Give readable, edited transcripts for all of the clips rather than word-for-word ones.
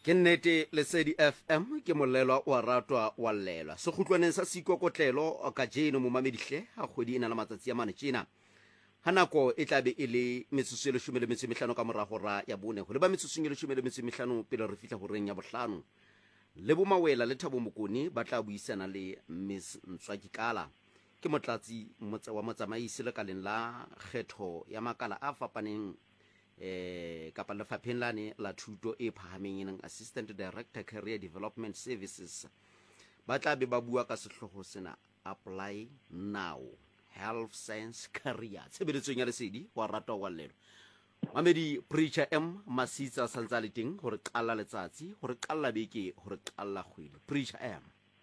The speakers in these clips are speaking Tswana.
Ke nnete Lesedi FM ke molelwa wa ratwa wa lelwa sekhutlwaneng sa sikokotlelo ka jeno mo mamedihle ha kgwedi ena la matsatsi a mane tjena ha nako e tlabe e le metsotso e 15 ka morago ra ya bone ho le ba metsotso e 15 pele re fihla ho reng ya bohlano le bomawela le Thabo Mokoni ba tla buisana le Miss Ntswakikala ke motlatsi wa motsamaisi le kaleng la kgetho ya makala a fapaneng kapa lefapheng lane la thuto e phahameng Assistant Director Career Development Services ba tla be ba bua ka sehloho sena Apply Now Health Science Career tshebeletsong ya Lesedi wa ratwa wa lelo Mamedi Preacher M Masitsa santsa le teng hore qala letsatsi hore qalla beke hore qalla kgwedi Preacher M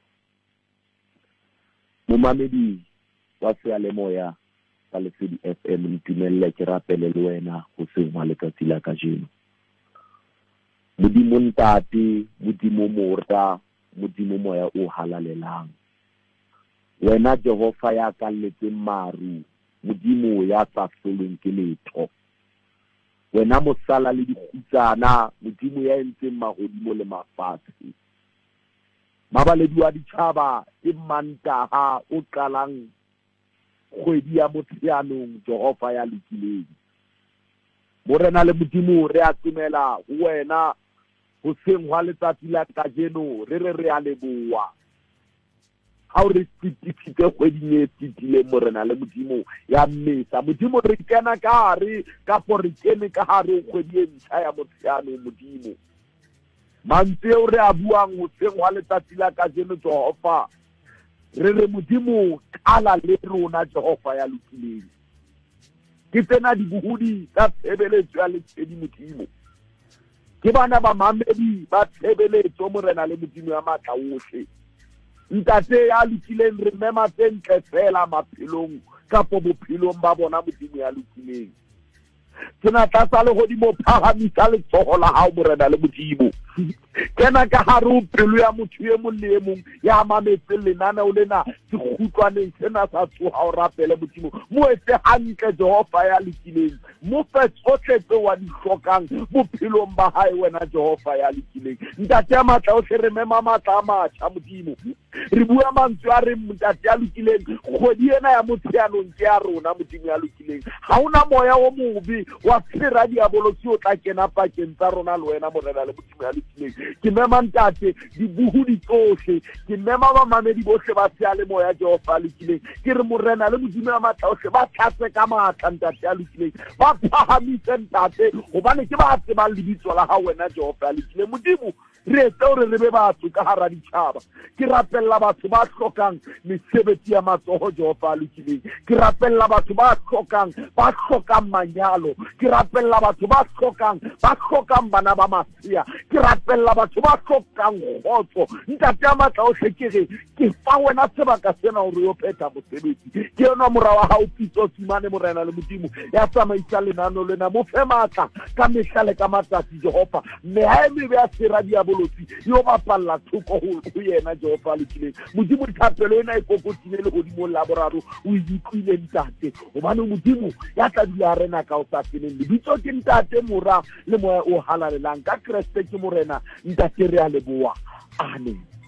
mo mamedi wa sealemoya ka Lesedi FM ntumelle ke rapele le wena go sengwa letsatsi la ka jeno modimo ntate modimo mora modimo moya o halalelang wena Jehova ya ka letse maru modimo ya sa feleng ke letho wena mosala le dikhutsana modimo ya entseng magodimo le mafatshe mabaledi wa ditšhaba e mantaha o qalang kgwedi ya motsheanong Jehova ya lokileng morena le modimo re a tumela wena ho sengwa letsatsi la kajeno re a leboa ha re tsititse kgwedi e tsitile morena le modimo ya mmesa modimo re kena ka hare ka re kene ka hare kgwedi e ntšha ya motsheanong modimo mantse o re a buang ho sengwa letsatsi la kajeno Jehova re modimo kala le rona Jehova ya lokileng ke tsena dibuhudi tsa tshebeletso ya Lesedi modimo ke bana ba mamedi ba tshebeletso morena le modimo ya matla ohle ntate ya lokileng re mema tsentle fela maphelong kapo bophelong ba bona modimo ya lokileng tsena tsa le godimo phahamisa letsogo la hao morena le modimo kena ka hare pelo ya motho e mong le e mong ya mametse lenana o lena sekhutlwaneng sena sa tsoha o rapele modimo mo etse hantle Jehova ya lokileng mo fe tsohle tse wa di hlokang bophelong ba hae wena Jehova ya lokileng ntate ya matla o re mema matla a matjha modimo re bua mantswe a re ntate ya lokileng kgwedi ena ya motsheanong ke ya rona modimo ya lokileng ha ona moya o mobe wa tsira diabolosi o tla kena pakeng tsa rona le wena morena le modimo ya lokileng ke mema ntate dibuhudi tsohle ke mema ba mamedi bohle ba tsia le moya Jehova lokileng ke re morena le modimo ya matla ohle ba tlatse ka matla ntate ya lokileng ba phahamise ntate hobane ke ba tseba lebitso la ha wena Jehova lokileng modimo re etse hore re be batho ka hara ditšhaba ke rapella batho ba hlokang mesebetsi ya matsoho Jehova lokileng ke rapella batho ba hlokang manyalo ke rapella batho ba hlokang bana ba masea ke rapella batho ba hlokang kgotso ntate ya matla ohle ke fa wena sebaka sena hore yo phetha mosebetsi ke yona mora wa hao pitso tsimane morena le modimo ya tsamaisa lenano lena mo fe matla ka mehlale ka matsatsi Jehova me ha eme be a sera diabolotsi yo bapalla thoko ho yena Jehova lokileng modimo thapelo ena e kokotile le godimo la boraro o itlile ntate hobane modimo ya tla dula rena ka o sa feleng lebitso ke ntate mora le moya o halalelang ka Kriste ke morena ntate re a leboa amen